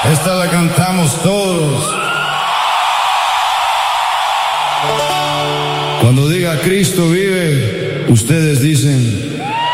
Esta la cantamos todos. Cuando diga Cristo vive, ustedes dicen...